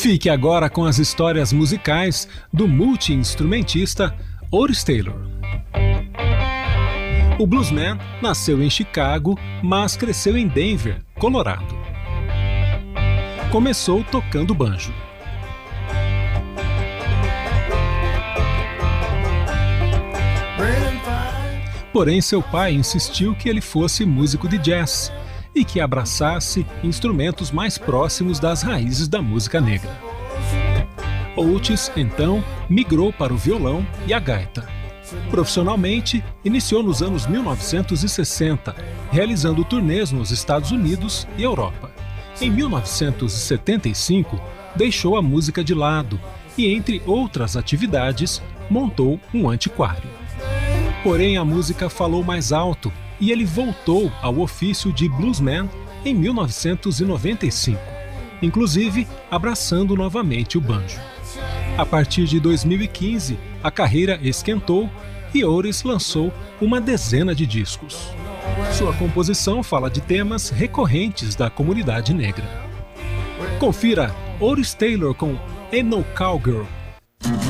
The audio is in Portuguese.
Fique agora com as histórias musicais do multi-instrumentista Otis Taylor. O bluesman nasceu em Chicago, mas cresceu em Denver, Colorado. Começou tocando banjo. Porém, seu pai insistiu que ele fosse músico de jazz e que abraçasse instrumentos mais próximos das raízes da música negra. Otis, então, migrou para o violão e a gaita. Profissionalmente, iniciou nos anos 1960, realizando turnês nos Estados Unidos e Europa. Em 1975, deixou a música de lado e, entre outras atividades, montou um antiquário. Porém, a música falou mais alto e ele voltou ao ofício de bluesman em 1995, inclusive abraçando novamente o banjo. A partir de 2015, a carreira esquentou e Otis lançou uma dezena de discos. Sua composição fala de temas recorrentes da comunidade negra. Confira Otis Taylor com Ain't No Cowgirl.